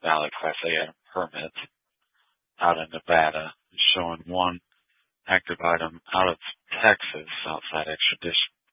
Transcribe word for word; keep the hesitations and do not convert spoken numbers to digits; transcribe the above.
valid Class A permit out in Nevada, showing one active item out of Texas outside extradition.